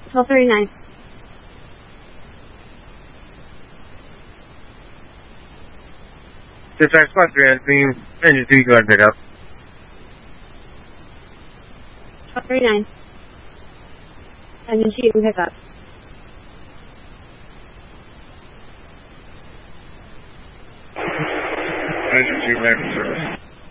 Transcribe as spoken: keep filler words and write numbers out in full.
twelve thirty-nine. Dispatch squad three on scene. Engine two, go ahead and pick up. twelve thirty-nine. Engine two, you can pick up. Engine two, back in service.